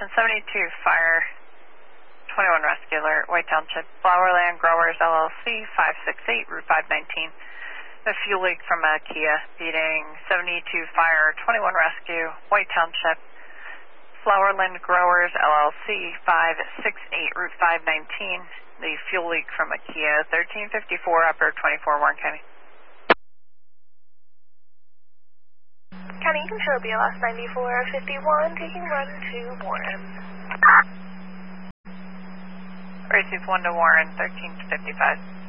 Station 72, Fire 21 Rescue Alert, White Township, Flowerland Growers LLC, 568, Route 519. A fuel leak from a Kia, beating 72 Fire 21 Rescue, White Township, Flowerland Growers LLC, 568, Route 519. The fuel leak from a Kia, 1354, Upper 24, Warren County. County Control BLS 9451, taking run to Warren. Receive 1 to Warren, 1355.